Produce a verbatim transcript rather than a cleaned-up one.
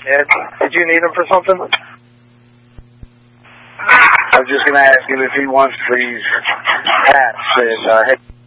Ed, did you need him for something? I was just going to ask him if he wants these hats that uh,